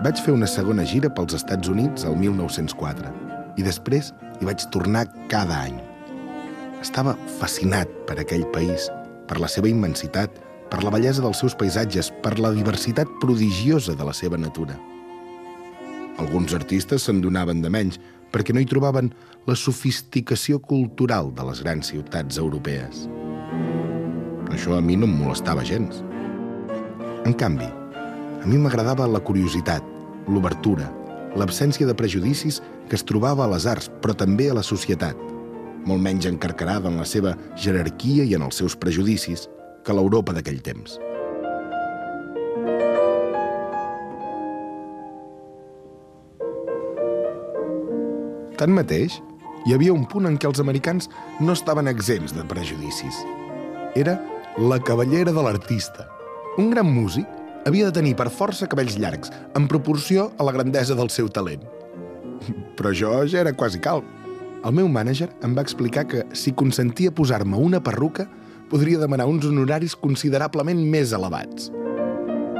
Vaig fer una segona gira pels Estats Units el 1904 i després hi vaig tornar cada any. Estava fascinat per aquell país, per la seva immensitat, per la bellesa dels seus paisatges, per la diversitat prodigiosa de la seva natura. Alguns artistes se'n donaven de menys perquè no hi trobaven la sofisticació cultural de les grans ciutats europees. Això a mi no em molestava gens. En canvi, a mi m'agradava la curiositat, l'obertura, l'absència de prejudicis que es trobava a les arts, però també a la societat, molt menys encarcarada en la seva jerarquia i en els seus prejudicis que l'Europa d'aquell temps. Tanmateix, hi havia un punt en què els americans no estaven exempts de prejudicis. Era la cabellera de l'artista. Un gran músic havia de tenir per força cabells llargs, en proporció a la grandesa del seu talent. Però jo ja era quasi calb. El meu mànager em va explicar que, si consentia posar-me una perruca, podria demanar uns honoraris considerablement més elevats.